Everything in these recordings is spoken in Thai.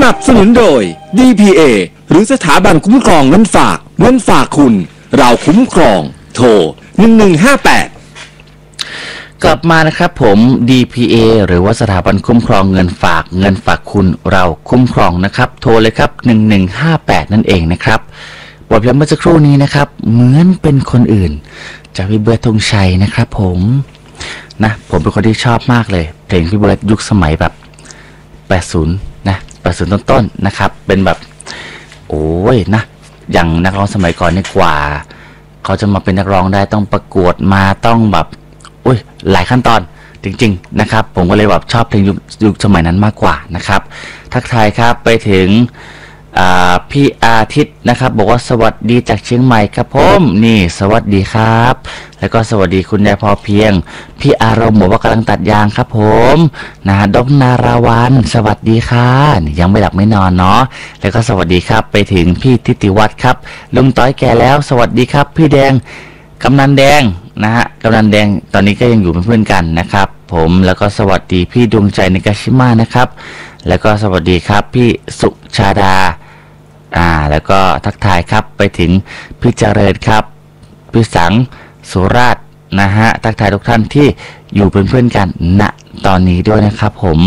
นับสนุนโดย DPA หรือสถาบันคุ้มครองเงินฝากคุณเราคุ้มครองโทร1158 กลับมานะครับผม DPA หรือว่าสถาบันคุ้มครองเงินฝากคุณเราคุ้มครองนะครับโทรเลยครับ1158นั่นเองนะครับบทเพลงเมื่อสักครู่นี้นะครับเหมือนเป็นคนอื่นจากพี่เบิร์ดธงชัยนะครับผมนะผมเป็นคนที่ชอบมากเลยเพลงพี่เบิร์ดยุคสมัยแบบ80นะ80ต้นๆนะครับเป็นแบบโอ้ยนะอย่างนักร้องสมัยก่อนนี่กว่าเขาจะมาเป็นนักร้องได้ต้องประกวดมาต้องแบบอุ้ยหลายขั้นตอนจริงๆนะครับผมก็เลยแบบชอบเพลงยุคสมัยนั้นมากกว่านะครับทักทายครับไปถึงพี่อาทิตย์นะครับบอกว่าสวัสดีจากเชียงใหม่ครับผมนี่สวัสดีครับแล้วก็สวัสดีคุณยายพอเพียงพี่อารมณ์บอกว่ากำลังตัดยางครับผมนะดอกนาราวันสวัสดีค่ะยังไม่หลับไม่นอนเนาะแล้วก็สวัสดีครับไปถึงพี่ทิติวัฒน์ครับลุงต้อยแก่แล้วสวัสดีครับพี่แดงกำนันแดงนะฮะกำนันแดงตอนนี้ก็ยังอยู่เป็นเพื่อนกันนะครับผมแล้วก็สวัสดีพี่ดวงใจในกาชิมานะครับแล้วก็สวัสดีครับพี่สุชาดาแล้วก็ทักทายครับไปถึงพี่เจริญครับพี่สังสุราษฎร์นะฮะทักทายทุกท่านที่อยู่เป็นเพื่อนกันณตอนนี้ด้วยนะครับผม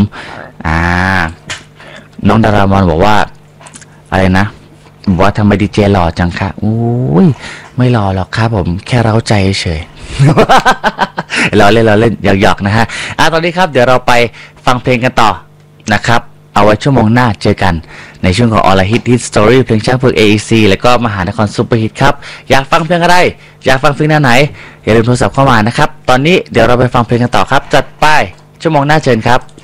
น้องดารามอนบอกว่าอะไรนะบอกว่าทำไมดีเจหล่อจังคะอุ้ยไม่หล่อหรอกครับผมแค่เร้าใจเฉย เราเล่นหยอกๆนะฮะตอนนี้ครับเดี๋ยวเราไปฟังเพลงกันต่อนะครับเอาไว้ชั่วโมงหน้าเจอกันในช่วงของ All Hit Hit Story เพลงช้างเผือก AEC แล้วก็มหานครซุปเปอร์ฮิตครับอยากฟังเพลงอะไรอยากฟังเพลงแนวไหนอย่าลืมโทรศัพท์เข้ามานะครับตอนนี้เดี๋ยวเราไปฟังเพลงกันต่อครับจัดไปชั่วโมงหน้าเชิญครับ